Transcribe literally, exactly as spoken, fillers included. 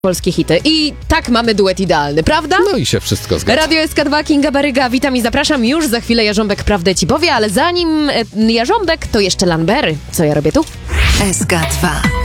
polskie hity. I tak mamy duet idealny, prawda? No i się wszystko zgadza. Radio S K dwa, Kinga Baryga, witam i zapraszam. Już za chwilę Jarząbek prawdę ci powie, ale zanim e, Jarząbek, to jeszcze Lanbery. Co ja robię tu? S K dwa.